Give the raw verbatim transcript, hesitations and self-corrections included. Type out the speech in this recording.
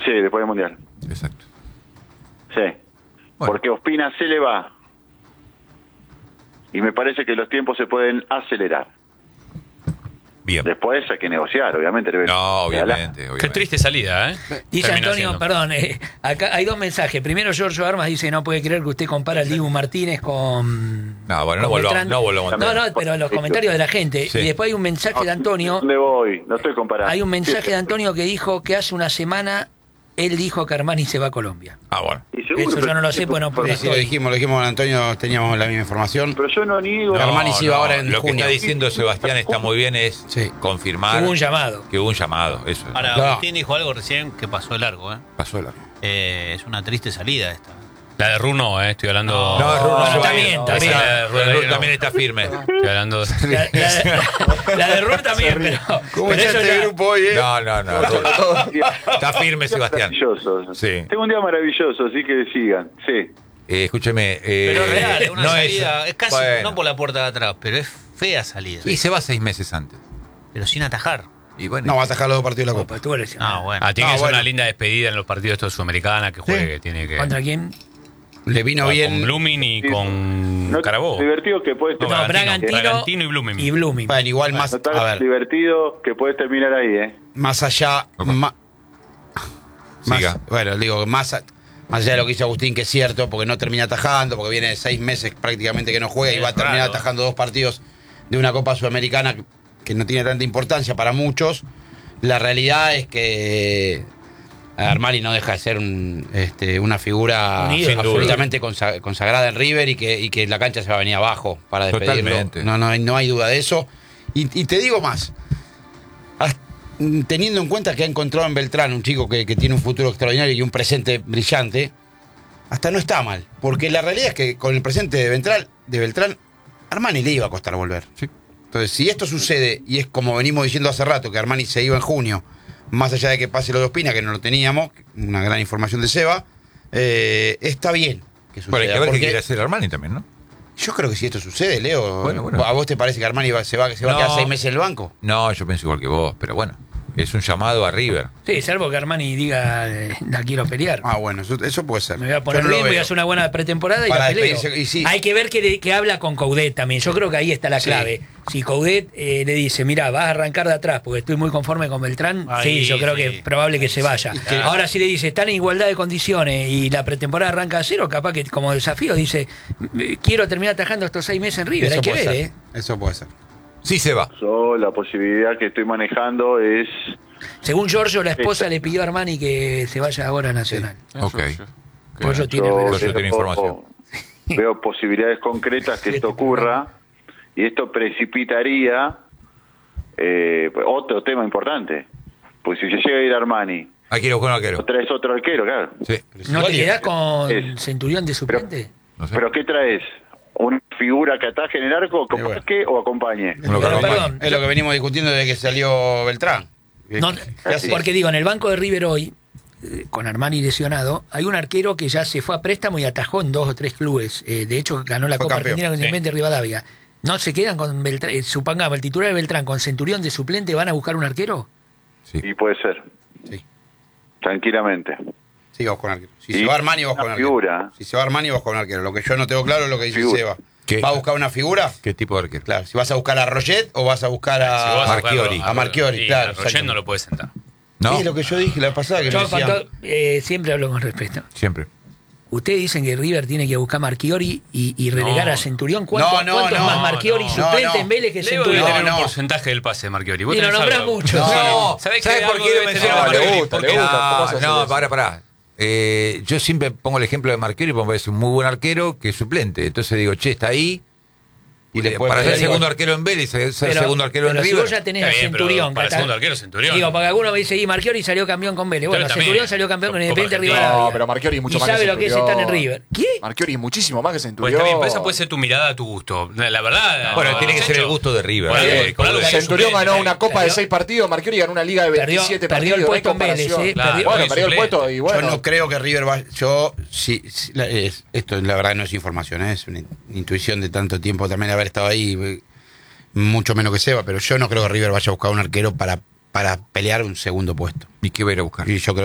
Sí, después del Mundial. Exacto. Sí. Bueno. Porque Ospina se le va. Y me parece que los tiempos se pueden acelerar. Bien. Después hay que negociar, obviamente. No, obviamente, Qué obviamente. triste salida, ¿eh? Dice Termina Antonio, siendo. perdón, eh, acá hay dos mensajes. Primero, Giorgio Armas dice: no puede creer que usted compara al Dibu Martínez con. No, bueno, no con volvamos, Beltrán. no volvamos. No, no, pero los comentarios de la gente. Sí. Y después hay un mensaje de Antonio. ¿Dónde voy? No estoy comparando. Hay un mensaje de Antonio que dijo que hace una semana él dijo que Armani se va a Colombia. Ah, bueno. Y seguro, Eso yo no lo sé, pero- pues no puedo. Sí, sí, lo dijimos, lo dijimos con Antonio, teníamos la misma información. Pero yo no niego. No, Armani se iba ahora en Lo que junio. está diciendo Sebastián está muy bien, es Sí. confirmar Hubo un llamado. que hubo un llamado. Eso. Ahora, No. Agustín dijo algo recién que pasó de largo, ¿eh? Pasó la. Eh, es una triste salida esta. La de Runo, ¿eh? Estoy hablando. No, es Runo no, se va a también, ir. también. Esa- La de Runo, Runo no. también está firme. Estoy hablando. La, la- la de Rum también, pero. ¿Cómo pero está eso este ya- grupo hoy, eh? No, no, no. Está firme Sebastián. Maravilloso. Sí. Tengo un día maravilloso, así que sigan. Sí. Eh, escúcheme. eh, Pero es real, es una no salida. Es, casi bueno. no por la puerta de atrás, pero es fea salida. Y se va seis meses antes. Pero sin atajar. Y bueno. No, va a atajar los dos partidos de la Oh, Copa. pues estuvo lesionado. Ah, bueno. Ah, tiene No, que ser bueno. una linda despedida en los partidos estos sudamericana que juegue. Tiene que. ¿Contra quién? Le vino Con bien. Blooming y Sí. con No, Carabobo. divertido que puedes No, No, terminar. Bragantino, Bragantino, Bragantino y Blooming. Y Blooming. Bueno, igual más, No a tan ver, divertido que puedes terminar ahí, ¿eh? más allá, Ok. ma- más- Siga. bueno, digo, más, a- más allá de lo que dice Agustín, que es cierto, porque no termina atajando, porque viene de seis meses prácticamente que no juega y Es va a terminar raro. atajando dos partidos de una Copa Sudamericana que, que no tiene tanta importancia para muchos. La realidad es que Armani no deja de ser un, este, una figura Un ídolo, absolutamente consa- consagrada en River y que, y que la cancha se va a venir abajo para despedirlo. Totalmente. No, no, hay- no hay duda de eso. Y, y te digo más, Hasta- teniendo en cuenta que ha encontrado en Beltrán un chico que, que tiene un futuro extraordinario y un presente brillante, hasta no está mal. Porque la realidad es que con el presente de Beltrán, de Beltrán Armani le iba a costar volver. Sí. Entonces, si esto sucede, y es como venimos diciendo hace rato, que Armani se iba en junio, más allá de que pase lo de Ospina, que no lo teníamos, una gran información de Seba, eh, está bien que suceda. Bueno, hay que ver qué porque quiere hacer Armani también, ¿no? yo creo que si esto sucede, Leo, Bueno, bueno. ¿a vos te parece que Armani va- se va, se va a No. quedar seis meses en el banco? No, yo pienso igual que vos, pero bueno. Es un llamado a River. Sí, salvo que Armani diga, eh, la quiero pelear. Ah, bueno, eso, eso puede ser. Me voy a poner Yo no lo bien, voy a veo. hacer una buena pretemporada y Para la peleo. despedirse, y sí. Hay que ver que, que habla con Coudet también. Yo creo que ahí está la Sí. clave. Si Coudet eh, le dice, mira, vas a arrancar de atrás porque estoy muy conforme con Beltrán, Ahí, sí, yo creo sí. que es probable que se vaya. Y que- Ahora si le dice, están en igualdad de condiciones y la pretemporada arranca a cero, capaz que como desafío dice, quiero terminar atajando estos seis meses en River. Eso Hay que puede ver, ser. ¿eh? Eso puede ser. Sí se va. Yo, la posibilidad que estoy manejando es. Según Giorgio, la esposa le pidió a Armani que se vaya ahora a Nacional. Ok. Giorgio tiene yo Giorgio relación. tiene información. Veo posibilidades concretas que esto ocurra y esto precipitaría eh, otro tema importante. Pues si se llega a ir Armani, Hay que ir a buscar un arquero. traes otro arquero, claro. Sí. ¿No te quedás con Es- Centurión de suplente? No sé. ¿Pero qué traes? ¿Una figura que ataje en el arco, que bueno. marque o acompañe? Uno que Pero, acompañe. perdón, Es lo que venimos discutiendo desde que salió Beltrán. No, ¿Qué hace? porque digo, en el banco de River hoy, eh, con Armani lesionado, hay un arquero que ya se fue a préstamo y atajó en dos o tres clubes. Eh, de hecho, ganó la Fue Copa campeón, Argentina con sí. Independiente Rivadavia. ¿No se quedan con Beltrán? Eh, supongamos, el titular de Beltrán con Centurión de suplente, ¿van a buscar un arquero? Sí. Y puede ser, Sí. tranquilamente. Sí, vos con arquero. Si Y se va Armani, vos una con arquero. figura. Si se va Armani, vos con arquero. Lo que yo no tengo claro es lo que dice Figura. Seba. ¿Qué? ¿Va a buscar una figura? ¿Qué tipo de arquero? Claro. Si vas a buscar a Roget o vas a buscar a Si vos vas Marchiori. buscarlo A Marchiori, sí, claro, a Roget exacto. no lo puedes sentar. No, Es lo que yo dije la pasada que Yo, me decían. cuando- eh, siempre hablo con respeto. siempre. Ustedes dicen que River tiene que buscar Marchiori y, y relegar No. a Centurión. ¿Cuánto, No, no, cuánto es no, más Marchiori no, suplente no, no. en Vélez que Leo debe Centurión? tener No, un no. porcentaje del pase de Marchiori. Vos Y lo tenés nombrás algo. mucho. No, ¿Sabés ¿sabes qué? por Algo qué debe lo tener mencionaba Marchiori? Marchiori? Le gusta, le Porque- gusta, ¿cómo vas a No, hacer no, eso? para, para. Eh, yo siempre pongo el ejemplo de Marchiori porque me parece un muy buen arquero que es suplente. Entonces digo, che, está ahí. Y le Eh, puede para ser pegar segundo igual. arquero en Vélez, ser Pero- segundo arquero en pero si River. vos ya tenés Está a bien, pero Centurión. para que está- segundo arquero, Centurión. Digo, porque alguno me dice, y Marchiori salió campeón con Vélez. Bueno, Pero también. Centurión salió campeón con Copa Independiente Argentina. Rivadavia. No, pero Marchiori es mucho y más que sabe lo que es Centurión. estar en River. ¿Qué? Marchiori es muchísimo más que Pues Centurión. está bien, pero esa puede ser tu mirada a tu gusto. La verdad. Bueno, no, tiene que ser el Sencho. gusto de River. Bueno, Eh, por algo que Centurión suplente, ganó una copa de perdió- seis partidos, Marchiori ganó una liga de Perdió, veintisiete perdió partidos. el puesto en no hay Vélez, comparación. ¿eh? Claro. Perdió- Bueno, Hoy perdió el suplente. puesto y bueno. Yo no creo que River va. Yo, sí, sí, la- es- esto la verdad no es información, ¿eh? Es una intuición de tanto tiempo también haber estado ahí, eh, mucho menos que Seba, pero yo no creo que River vaya a buscar un arquero para, para pelear un segundo puesto. ¿Y qué va a ir a buscar? Y yo creo